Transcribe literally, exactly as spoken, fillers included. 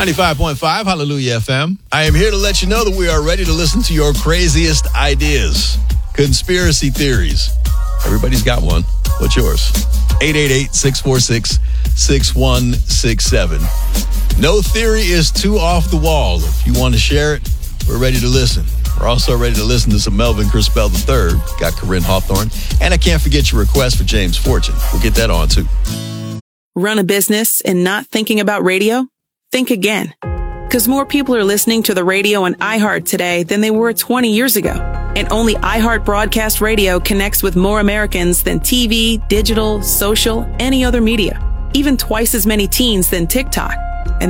ninety-five point five Hallelujah F M. I am here to let you know that we are ready to listen to your craziest ideas, conspiracy theories. Everybody's got one. What's yours? eight eight eight, six four six, six one six seven. No theory is too off the wall. If you want to share it, we're ready to listen. We're also ready to listen to some Melvin Crispell the third. Got Corinne Hawthorne. And I can't forget your request for James Fortune. We'll get that on, too. Run a business and not thinking about radio? Think again. Because more people are listening to the radio on iHeart today than they were twenty years ago. And only iHeart Broadcast Radio connects with more Americans than T V, digital, social, any other media. Even twice as many teens than TikTok.